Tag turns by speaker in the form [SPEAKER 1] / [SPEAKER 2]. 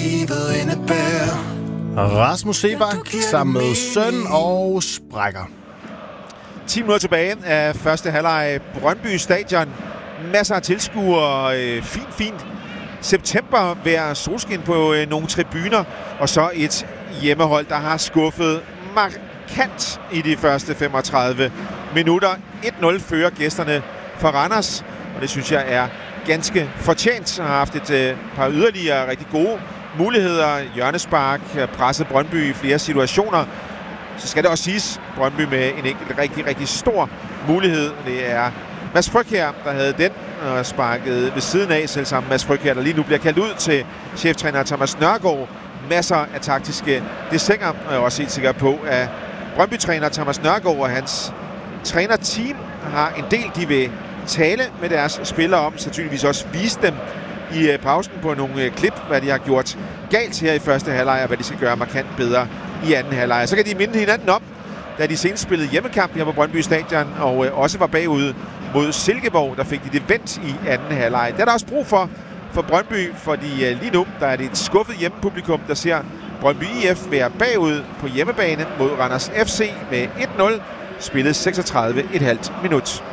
[SPEAKER 1] livet indebærer.
[SPEAKER 2] Rasmus Seebach sammen med søn og sprækker.
[SPEAKER 3] 10 minutter tilbage af første halvleg. Brøndby Stadion. Masser af tilskuere. Fint. Septembervejr, solskin på nogle tribuner. Og så et hjemmehold, der har skuffet markant i de første 35 minutter. 1-0 fører gæsterne for Randers. Og det synes jeg er ganske fortjent. Har haft et par yderligere rigtig gode muligheder. Hjørnespark, presset Brøndby i flere situationer. Så skal det også siges, Brøndby med en enkelt rigtig stor mulighed. Det er Mads Frygkjær, der havde den og sparket ved siden af. Selv sammen Mads Frygkjær, der lige nu bliver kaldt ud til cheftræner Thomas Nørgaard. Masser af taktiske desinger, og jeg er også helt sikker på, at Brøndby-træner Thomas Nørgaard og hans trænerteam har en del, de vil tale med deres spillere om. Sandsynligvis også vise dem i pausen på nogle klip, hvad de har gjort galt her i første halvleg, og hvad de skal gøre markant bedre i anden halvleg. Så kan de minde hinanden om, da de senest spillede hjemmekamp her på Brøndby Stadion, og også var bagud mod Silkeborg, der fik de det vendt i anden halvleg. Det er der også brug for Brøndby, fordi lige nu der er det et skuffet hjemmepublikum, der ser Brøndby IF være bagud på hjemmebane mod Randers FC med 1-0, spillet 36,5 minut.